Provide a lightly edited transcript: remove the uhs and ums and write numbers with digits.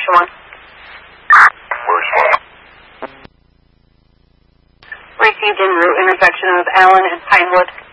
Station 1. Where's Mom? Received en route intersection of Allen and Pinewood.